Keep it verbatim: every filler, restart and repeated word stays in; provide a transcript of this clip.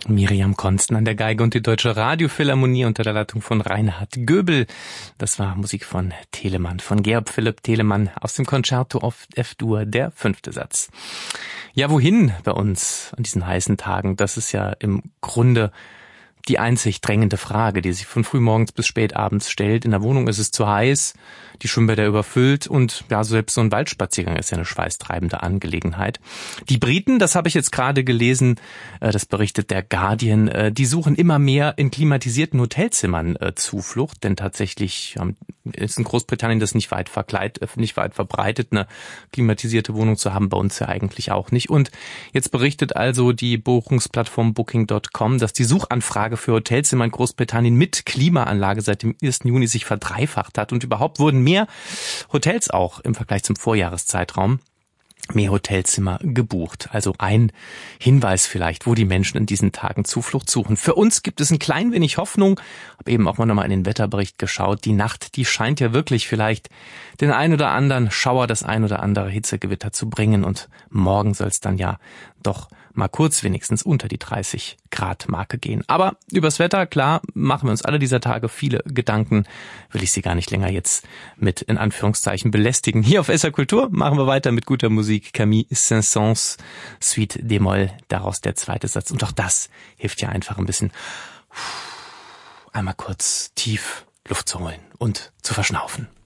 Miriam Konsten an der Geige und die Deutsche Radiophilharmonie unter der Leitung von Reinhard Göbel. Das war Musik von Telemann, von Georg Philipp Telemann aus dem Concerto auf F-Dur, der fünfte Satz. Ja, wohin bei uns an diesen heißen Tagen? Das ist ja im Grunde die einzig drängende Frage, die sich von frühmorgens bis spätabends stellt. In der Wohnung ist es zu heiß, die Schwimmbäder überfüllt und ja, selbst so ein Waldspaziergang ist ja eine schweißtreibende Angelegenheit. Die Briten, das habe ich jetzt gerade gelesen, das berichtet der Guardian, die suchen immer mehr in klimatisierten Hotelzimmern Zuflucht, denn tatsächlich ist in Großbritannien das nicht weit verkleidet, nicht weit verbreitet, eine klimatisierte Wohnung zu haben, bei uns ja eigentlich auch nicht. Und jetzt berichtet also die Buchungsplattform Booking Punkt com, dass die Suchanfrage für Hotelzimmer in Großbritannien mit Klimaanlage seit dem ersten Juni sich verdreifacht hat und überhaupt wurden mehr Hotels auch im Vergleich zum Vorjahreszeitraum, mehr Hotelzimmer gebucht. Also ein Hinweis vielleicht, wo die Menschen in diesen Tagen Zuflucht suchen. Für uns gibt es ein klein wenig Hoffnung. Habe eben auch mal nochmal in den Wetterbericht geschaut. Die Nacht, die scheint ja wirklich vielleicht den ein oder anderen Schauer, das ein oder andere Hitzegewitter zu bringen. Und morgen soll es dann ja doch mal kurz wenigstens unter die dreißig Grad Marke gehen. Aber übers Wetter, klar, machen wir uns alle dieser Tage viele Gedanken. Will ich Sie gar nicht länger jetzt mit, in Anführungszeichen, belästigen. Hier auf S R Kultur machen wir weiter mit guter Musik. Camille Saint-Saëns, Suite d-Moll, daraus der zweite Satz. Und auch das hilft ja einfach ein bisschen, einmal kurz tief Luft zu holen und zu verschnaufen.